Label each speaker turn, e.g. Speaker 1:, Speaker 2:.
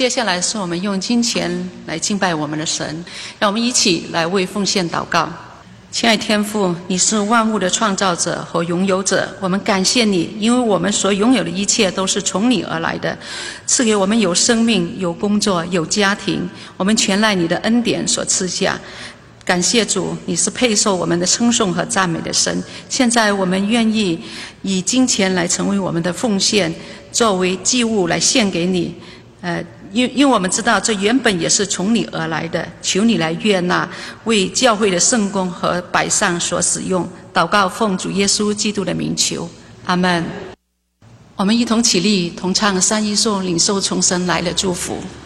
Speaker 1: 接下来是我们用金钱来敬拜我们的神，让我们一起来为奉献祷告。亲爱天父，你是万物的创造者和拥有者，我们感谢你，因为我们所拥有的一切都是从你而来的，赐给我们有生命、有工作、有家庭，我们全赖你的恩典所赐下。感谢主，你是配受我们的称颂和赞美的神。现在我们愿意以金钱来成为我们的奉献，作为祭物来献给你。因为我们知道这原本也是从你而来的，求你来悦纳，为教会的圣工和百善所使用。祷告奉主耶稣基督的名求，阿们。我们一同起立，同唱三一颂，领受从神来的祝福。